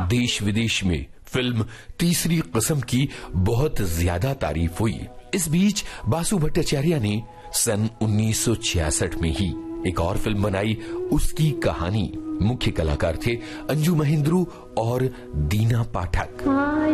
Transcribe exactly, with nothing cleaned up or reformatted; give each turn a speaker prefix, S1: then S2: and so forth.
S1: देश विदेश में फिल्म तीसरी किस्म की बहुत ज्यादा तारीफ हुई। इस बीच बासु भट्टाचार्य ने सन उन्नीस सौ छियासठ में ही एक और फिल्म बनाई। उसकी कहानी मुख्य कलाकार थे अंजू महेंद्रू और दीना पाठक।